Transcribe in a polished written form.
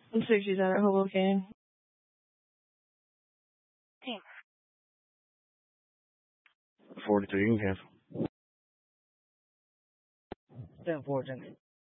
I'm 60s at Hoboken. Team. 42, you can cancel. 10-4,